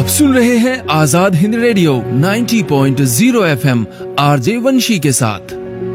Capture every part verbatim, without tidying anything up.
सुन रहे हैं आजाद हिंद रेडियो नब्बे पॉइंट शून्य एफएम आरजे वंशी के साथ।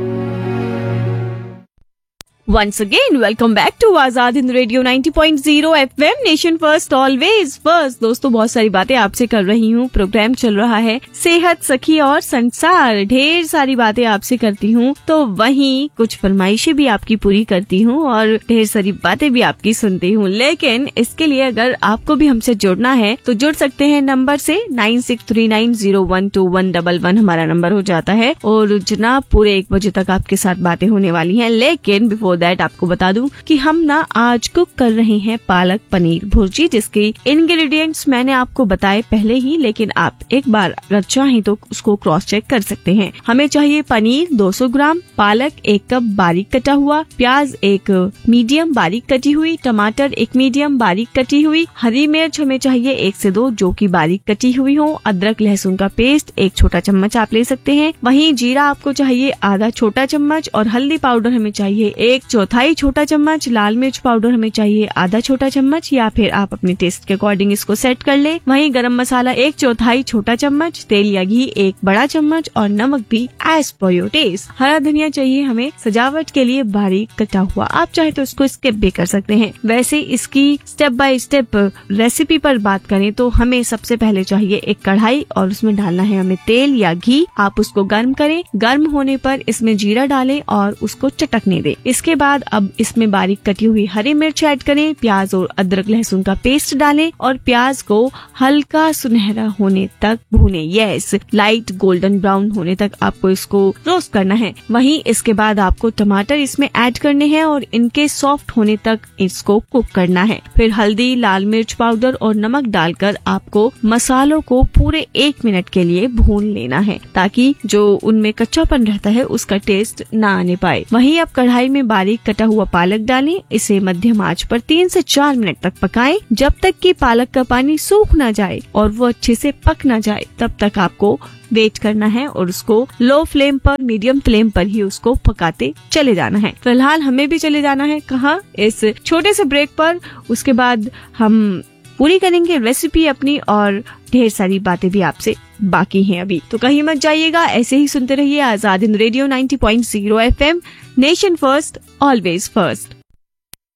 Once again, welcome back to Azad Hind radio नब्बे पॉइंट शून्य FM nation first always first. दोस्तों, बहुत सारी बातें आपसे कर रही हूँ। प्रोग्राम चल रहा है सेहत, सखी और संसार। ढेर सारी बातें आपसे करती हूँ, तो वहीं कुछ फरमाइशें भी आपकी पूरी करती हूँ और ढेर सारी बातें भी आपकी सुनती हूँ। लेकिन इसके लिए अगर आपको भी हमसे जुड़ना है तो जुड़ सकते हैं नंबर से। Nine six three nine zero one two one double one हमारा नंबर हो जाता है और जनाब पूरे एक बजे तक आपके साथ बातें होने वाली हैं। लेकिन बिफोर दैट आपको बता दूं कि हम ना आज कुक कर रहे हैं पालक पनीर भुर्जी, जिसके इंग्रेडिएंट्स मैंने आपको बताए पहले ही, लेकिन आप एक बार अगर चाहें तो उसको क्रॉस चेक कर सकते हैं। हमें चाहिए पनीर दो सौ ग्राम, पालक एक कप बारीक कटा हुआ, प्याज एक मीडियम बारीक कटी हुई, टमाटर एक मीडियम बारीक कटी हुई, हरी मिर्च हमें चाहिए एक से दो जो की बारीक कटी हुई हो, अदरक लहसुन का पेस्ट एक छोटा चम्मच आप ले सकते हैं। वहीं जीरा आपको चाहिए आधा छोटा चम्मच और हल्दी पाउडर हमें चाहिए एक चौथाई छोटा चम्मच, लाल मिर्च पाउडर हमें चाहिए आधा छोटा चम्मच या फिर आप अपने टेस्ट के अकॉर्डिंग इसको सेट कर ले। वहीं गरम मसाला एक चौथाई छोटा चम्मच, तेल या घी एक बड़ा चम्मच और नमक भी एज पर योर टेस्ट। हरा धनिया चाहिए हमें सजावट के लिए बारीक कटा हुआ, आप चाहे तो इसको स्किप भी कर सकते हैं। वैसे इसकी स्टेप बाय स्टेप रेसिपी पर बात करें तो हमें सबसे पहले चाहिए एक कढ़ाई और उसमें डालना है हमें तेल या घी। आप उसको गर्म करें, गर्म होने पर इसमें जीरा डालें और उसको चटकने दें। इसके बाद अब इसमें बारीक कटी हुई हरी मिर्च ऐड करें, प्याज और अदरक लहसुन का पेस्ट डालें और प्याज को हल्का सुनहरा होने तक भूनें। यस, लाइट गोल्डन ब्राउन होने तक आपको इसको रोस्ट करना है। वहीं इसके बाद आपको टमाटर इसमें ऐड करने हैं और इनके सॉफ्ट होने तक इसको कुक करना है। फिर हल्दी, लाल मिर्च पाउडर और नमक डालकर आपको मसालों को पूरे एक मिनट के लिए भून लेना है ताकि जो उनमें कच्चापन रहता है उसका टेस्ट न आने पाए। वहीं अब कढ़ाई में बारीक कटा हुआ पालक डालें, इसे मध्यम आंच पर तीन से चार मिनट तक पकाएं जब तक कि पालक का पानी सूख ना जाए और वो अच्छे से पक ना जाए। तब तक आपको वेट करना है और उसको लो फ्लेम पर, मीडियम फ्लेम पर ही उसको पकाते चले जाना है। फिलहाल हमें भी चले जाना है कहाँ, इस छोटे से ब्रेक पर। उसके बाद हम पूरी करेंगे रेसिपी अपनी और ढेर सारी बातें भी आपसे बाकी हैं अभी, तो कहीं मत जाइएगा। ऐसे ही सुनते रहिए आजाद हिंद रेडियो नब्बे पॉइंट शून्य FM nation first always first.